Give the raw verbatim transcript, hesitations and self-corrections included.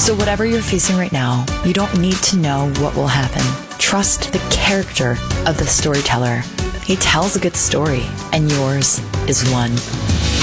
So whatever you're facing right now, you don't need to know what will happen. Trust the character of the storyteller. He tells a good story, and yours is one.